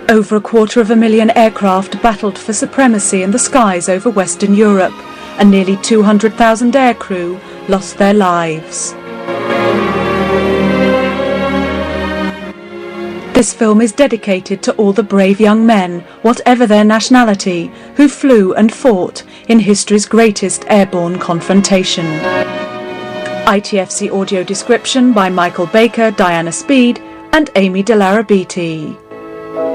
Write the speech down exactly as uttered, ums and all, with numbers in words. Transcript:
Over a quarter of a million aircraft battled for supremacy in the skies over Western Europe, and nearly two hundred thousand aircrew lost their lives. This film is dedicated to all the brave young men, whatever their nationality, who flew and fought in history's greatest airborne confrontation. I T F C audio description by Michael Baker, Diana Speed and Amy De Larrabiti.